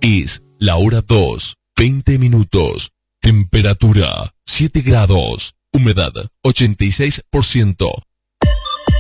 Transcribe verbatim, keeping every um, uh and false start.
Es la hora dos, veinte minutos. Temperatura siete grados. Humedad ochenta y seis por ciento.